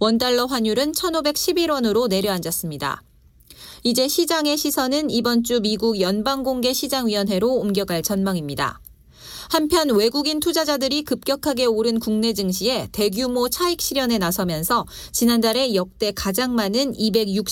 원달러 환율은 1,511원으로 내려앉았습니다. 이제 시장의 시선은 이번 주 미국 연방공개시장위원회로 옮겨갈 전망입니다. 한편 외국인 투자자들이 급격하게 오른 국내 증시에 대규모 차익 실현에 나서면서 지난달에 역대 가장 많은